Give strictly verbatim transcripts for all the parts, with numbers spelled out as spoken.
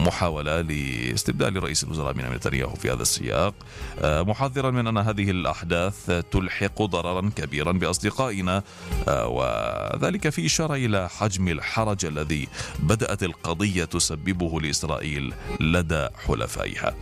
محاولة لاستبدال رئيس الوزراء بنيامين نتنياهو في هذا السياق، محذرا من أن هذه الأحداث تلحق ضررا كبيرا بأصدقائنا، وذلك في إشارة إلى حجم الحرج الذي بدأت القضية تسببه لإسرائيل لدى حلفائها.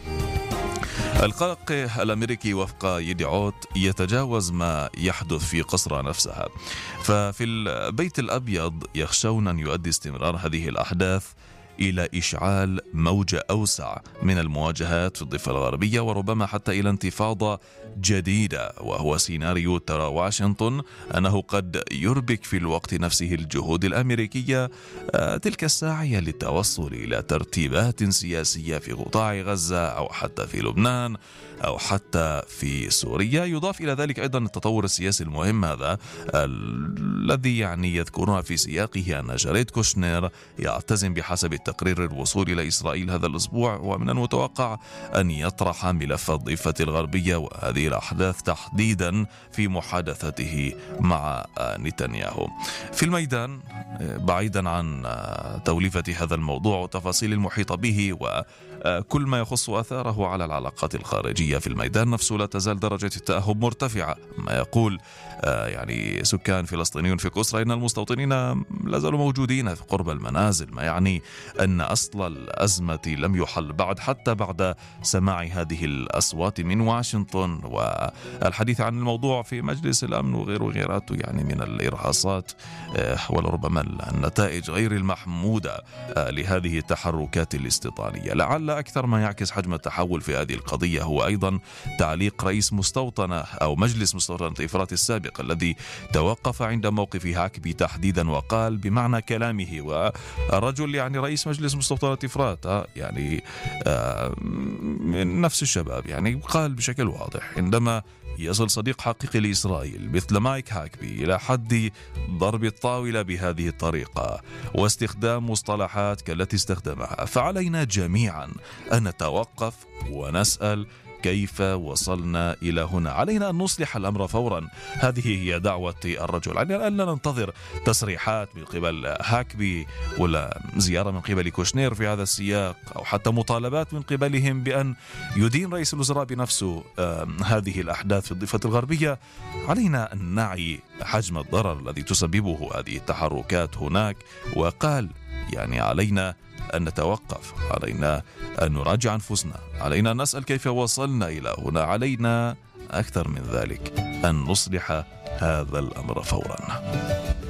القلق الأمريكي وفق يدعوت يتجاوز ما يحدث في قصر نفسها، ففي البيت الأبيض يخشون أن يؤدي استمرار هذه الأحداث إلى إشعال موجة أوسع من المواجهات في الضفة الغربية، وربما حتى إلى انتفاضة جديدة، وهو سيناريو ترى واشنطن أنه قد يربك في الوقت نفسه الجهود الأمريكية تلك الساعية للتوصل إلى ترتيبات سياسية في قطاع غزة أو حتى في لبنان أو حتى في سوريا. يضاف إلى ذلك أيضا التطور السياسي المهم هذا الذي يعني يذكرها في سياقه أن جاريد كوشنير يعتزم بحسب التقرير الوصول إلى إسرائيل هذا الأسبوع، ومن المتوقع أن يطرح ملف الضفة الغربية وهذه الأحداث تحديدا في محادثته مع نتنياهو. في الميدان بعيدا عن توليفة هذا الموضوع وتفاصيل المحيطة به وكل ما يخص أثاره على العلاقات الخارجية، في الميدان نفسه لا تزال درجة التأهب مرتفعة. ما يقول يعني سكان فلسطينيون في قسرة إن المستوطنين لا زالوا موجودين في قرب المنازل، ما يعني أن أصل الأزمة لم يحل بعد حتى بعد سماع هذه الأصوات من واشنطن والحديث عن الموضوع في مجلس الأمن وغيره وغيراته يعني من الإرهاصات ولربما النتائج غير المحمودة لهذه التحركات الاستيطانية. لعل أكثر ما يعكس حجم التحول في هذه القضية هو أيضا تعليق رئيس مستوطنة أو مجلس مستوطنة إفرات السابق الذي توقف عند موقف هاكبي تحديدا وقال بمعنى كلامه، والرجل يعني رئيس مجلس مستوطنة إفرات يعني من نفس الشباب، يعني قال بشكل واضح عندما يصل صديق حقيقي لإسرائيل مثل مايك هاكبي إلى حد ضرب الطاولة بهذه الطريقة واستخدام مصطلحات كالتي استخدمها، فعلينا جميعا أن نتوقف ونسأل كيف وصلنا إلى هنا. علينا أن نصلح الأمر فورا. هذه هي دعوة الرجل. علينا أن لا ننتظر تصريحات من قبل هاكبي ولا زيارة من قبل كوشنير في هذا السياق أو حتى مطالبات من قبلهم بأن يدين رئيس الوزراء بنفسه هذه الأحداث في الضفة الغربية. علينا أن نعي حجم الضرر الذي تسببه هذه التحركات هناك، وقال يعني علينا أن نتوقف، علينا أن نراجع أنفسنا، علينا أن نسأل كيف وصلنا إلى هنا، علينا أكثر من ذلك أن نصلح هذا الأمر فورا.